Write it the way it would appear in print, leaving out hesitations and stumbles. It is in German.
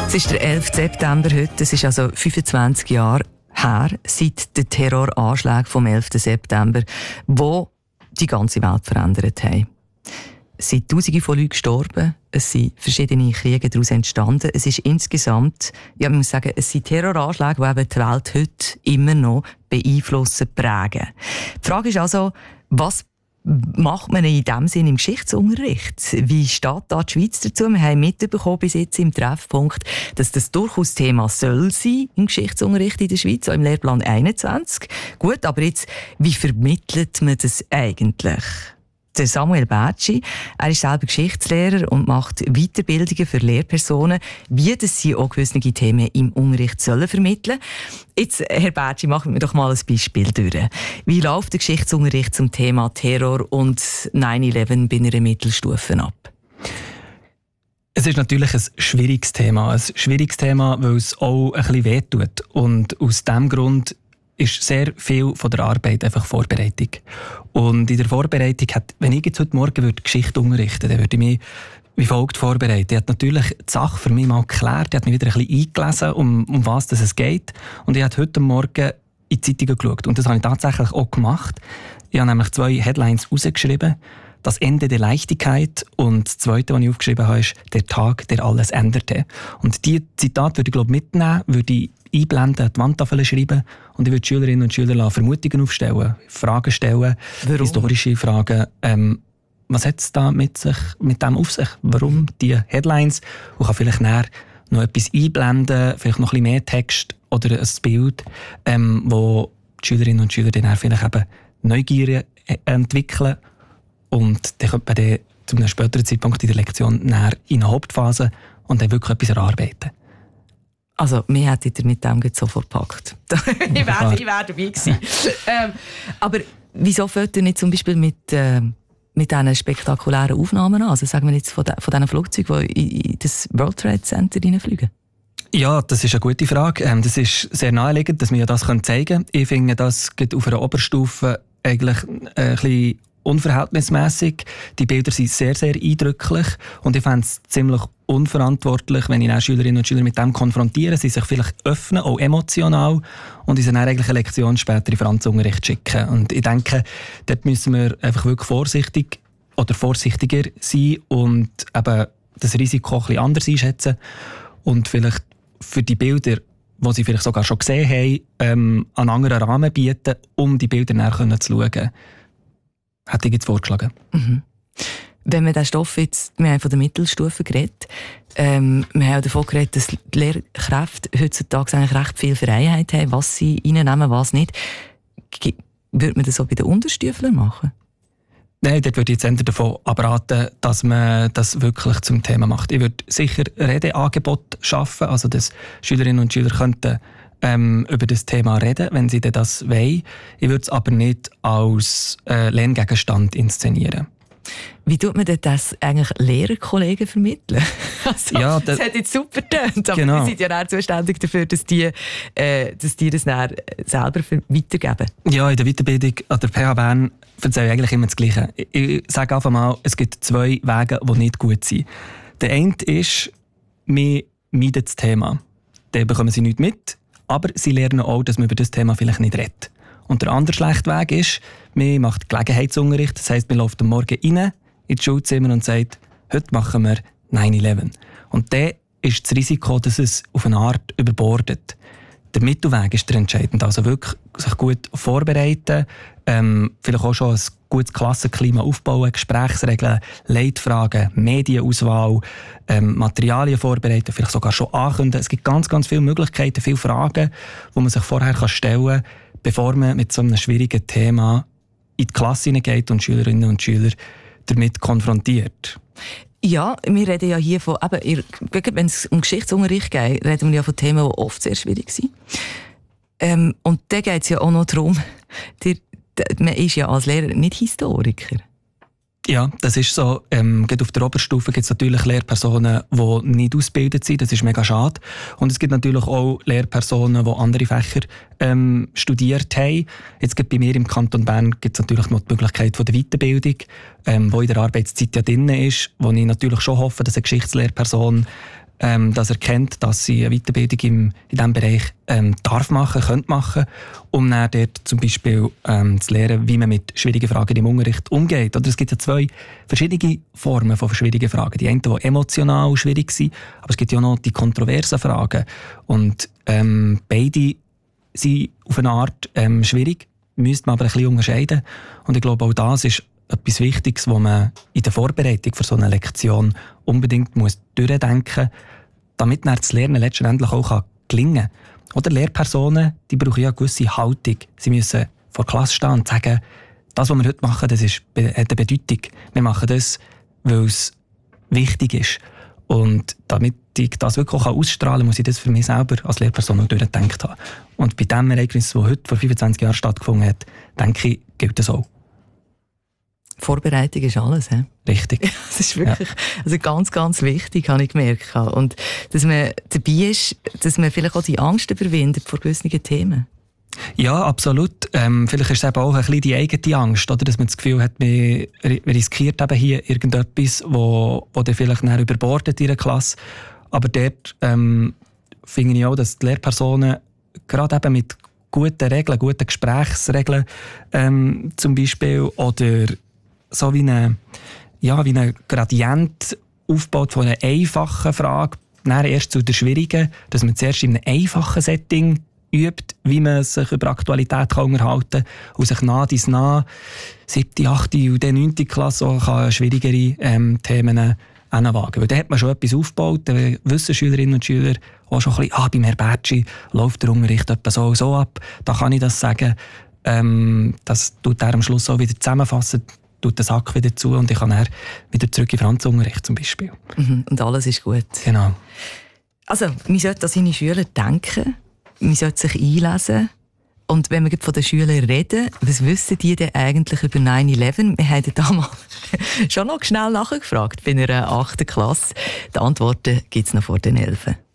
Es ist der 11. September heute. Es ist also 25 Jahre her, seit der Terroranschlag vom 11. September, wo die ganze Welt verändert haben. Es sind Tausende von Leuten gestorben, es sind verschiedene Kriege daraus entstanden. Es ist insgesamt, ja, man muss sagen, es sind Terroranschläge, die eben die Welt heute immer noch beeinflussen, prägen. Die Frage ist also, was macht man in diesem Sinne im Geschichtsunterricht? Wie steht da die Schweiz dazu? Wir haben mitbekommen bis jetzt im Treffpunkt, dass das durchaus Thema soll sein im Geschichtsunterricht in der Schweiz, auch im Lehrplan 21. Gut, aber jetzt, wie vermittelt man das eigentlich? Der Samuel Bärtschi, er ist selber Geschichtslehrer und macht Weiterbildungen für Lehrpersonen, wie das sie auch gewisse Themen im Unterricht sollen vermitteln. Jetzt, Herr Bärtschi, machen wir doch mal ein Beispiel durch. Wie läuft der Geschichtsunterricht zum Thema Terror und 9/11 bei einer Mittelstufe ab? Es ist natürlich ein schwieriges Thema. Ein schwieriges Thema, weil es auch ein bisschen wehtut. Und aus diesem Grund ist sehr viel von der Arbeit einfach Vorbereitung. Und in der Vorbereitung, wenn ich jetzt heute Morgen Geschichte unterrichten würde, dann würde ich mich wie folgt vorbereiten. Ich habe natürlich die Sache für mich mal geklärt, ich habe mich wieder ein bisschen eingelesen, um was es geht. Und ich habe heute Morgen in die Zeitungen geschaut. Und das habe ich tatsächlich auch gemacht. Ich habe nämlich 2 Headlines rausgeschrieben. Das Ende der Leichtigkeit und das Zweite, was ich aufgeschrieben habe, ist der Tag, der alles änderte. Und diese Zitate würde ich mitnehmen, würde ich einblenden, an die Wandtafel schreiben und ich würde Schülerinnen und Schüler Vermutungen aufstellen, Fragen stellen, Warum? Historische Fragen. Was hat es da mit dem auf sich? Warum die Headlines? Und kann vielleicht näher noch etwas einblenden, vielleicht noch ein bisschen mehr Text oder ein Bild, wo die Schülerinnen und Schüler dann vielleicht eben Neugier entwickeln. Und dann könnte man dann zu einem späteren Zeitpunkt in der Lektion näher in eine Hauptphase und dann wirklich etwas erarbeiten. Also, mir hättet ihr mit dem sofort gepackt. ich wäre dabei gewesen. Aber wieso fällt ihr nicht zum Beispiel mit diesen spektakulären Aufnahmen an? Also sagen wir jetzt von diesen Flugzeugen, die in das World Trade Center reinfliegen? Ja, das ist eine gute Frage. Das ist sehr naheliegend, dass wir das zeigen können. Ich finde, das geht auf einer Oberstufe eigentlich ein bisschen unverhältnismäßig. Die Bilder sind sehr, sehr eindrücklich und ich fände es ziemlich unverantwortlich, wenn ich Schülerinnen und Schüler mit dem konfrontiere, sie sich vielleicht öffnen, auch emotional, und sie dann eigentlich eine Lektion später in Franzunterricht schicken. Und ich denke, dort müssen wir einfach wirklich vorsichtig oder vorsichtiger sein und eben das Risiko ein bisschen anders einschätzen und vielleicht für die Bilder, die sie vielleicht sogar schon gesehen haben, einen anderen Rahmen bieten, um die Bilder näher zu schauen. Hätte ich jetzt vorgeschlagen. Mhm. Wenn wir den Stoff jetzt, wir haben von der Mittelstufe geredet, wir haben davon geredet, dass die Lehrkräfte heutzutage eigentlich recht viel Freiheit haben, was sie reinnehmen, was nicht. Würde man das auch bei den Unterstuflern machen? Nein, dort würde ich jetzt davon abraten, dass man das wirklich zum Thema macht. Ich würde sicher Redeangebote schaffen, also dass Schülerinnen und Schüler könnten über das Thema reden, wenn sie das wollen. Ich würde es aber nicht als Lerngegenstand inszenieren. Wie tut man denn das eigentlich Lehrerkollegen vermitteln? Also, ja, das hat jetzt super getönt, aber genau. Die sind ja auch zuständig dafür, dass die das dann selber weitergeben. Ja, in der Weiterbildung an der PH Bern erzähle ich eigentlich immer das Gleiche. Ich sage einfach mal, es gibt 2 Wege, die nicht gut sind. Der eine ist, wir meiden das Thema. Dann bekommen sie nichts mit, aber sie lernen auch, dass man über das Thema vielleicht nicht redet. Und der andere schlechte Weg ist, man macht Gelegenheitsunterricht. Das heisst, man läuft am Morgen rein in das Schulzimmer und sagt, heute machen wir 9/11. Und dann ist das Risiko, dass es auf eine Art überbordet. Der Mittelweg ist der entscheidende. Also wirklich sich gut vorbereiten, vielleicht auch schon ein gutes Klassenklima aufbauen, Gesprächsregeln, Leitfragen, Medienauswahl, Materialien vorbereiten, vielleicht sogar schon ankündigen. Es gibt ganz, ganz viele Möglichkeiten, viele Fragen, die man sich vorher stellen kann, bevor man mit so einem schwierigen Thema in die Klasse hineingeht und Schülerinnen und Schüler damit konfrontiert. Ja, wir reden ja hier von, wenn es um Geschichtsunterricht geht, reden wir ja von Themen, die oft sehr schwierig sind. Und da geht es ja auch noch darum, man ist ja als Lehrer nicht Historiker. Ja, das ist so. Gerade auf der Oberstufe gibt es natürlich Lehrpersonen, die nicht ausgebildet sind. Das ist mega schade. Und es gibt natürlich auch Lehrpersonen, die andere Fächer studiert haben. Jetzt bei mir im Kanton Bern gibt es natürlich noch die Möglichkeit von der Weiterbildung, die in der Arbeitszeit ja drin ist, wo ich natürlich schon hoffe, dass eine Geschichtslehrperson dass er kennt, dass sie eine Weiterbildung in diesem Bereich darf machen, könnte machen, um dann dort zum Beispiel zu lernen, wie man mit schwierigen Fragen im Unterricht umgeht. Oder es gibt ja 2 verschiedene Formen von schwierigen Fragen. Die einen, die emotional schwierig sind, aber es gibt ja auch noch die kontroversen Fragen. Und beide sind auf eine Art schwierig, müsste man aber ein bisschen unterscheiden. Und ich glaube, auch das ist etwas Wichtiges, was man in der Vorbereitung für so eine Lektion unbedingt durchdenken muss, damit dann das Lernen letztendlich auch gelingen kann. Oder Lehrpersonen, die brauchen ja eine gewisse Haltung. Sie müssen vor der Klasse stehen und sagen, das, was wir heute machen, das hat eine Bedeutung. Wir machen das, weil es wichtig ist. Und damit ich das wirklich auch ausstrahlen kann, muss ich das für mich selber als Lehrperson auch durchgedacht haben. Und bei dem Ereignis, das heute vor 25 Jahren stattgefunden hat, denke ich, gilt das auch. Vorbereitung ist alles, he? Richtig. Das ist wirklich also ganz, ganz wichtig, habe ich gemerkt. Und dass man dabei ist, dass man vielleicht auch die Angst überwindet vor gewissen Themen. Ja, absolut. Vielleicht ist es eben auch ein bisschen die eigene Angst, oder? Dass man das Gefühl hat, man riskiert eben hier irgendetwas, wo dann vielleicht nachher überbordet in der Klasse. Aber dort finde ich auch, dass die Lehrpersonen gerade eben mit guten Regeln, guten Gesprächsregeln zum Beispiel, oder so wie eine Gradient aufbaut von einer einfachen Frage, dann erst zu der schwierigen, dass man zuerst in einem einfachen Setting übt, wie man sich über Aktualität unterhalten kann und sich nach 7., 8. und 9. Klasse auch kann schwierigere Themen hinwagen. Weil da hat man schon etwas aufgebaut, da wissen Schülerinnen und Schüler auch schon ein bisschen, beim Herrn Bertschi läuft der Unterricht etwa so und so ab, da kann ich das sagen. Das tut er am Schluss auch wieder zusammenfassen, tut den Sack wieder zu und ich kann dann wieder zurück in Franzunterricht zum Beispiel. Und alles ist gut. Genau. Also, man sollte an seine Schüler denken, man sollte sich einlesen. Und wenn wir von den Schülern reden, was wissen die denn eigentlich über 9/11? Wir haben damals schon noch schnell nachgefragt bei einer 8. Klasse. Die Antworten gibt es noch vor den 11.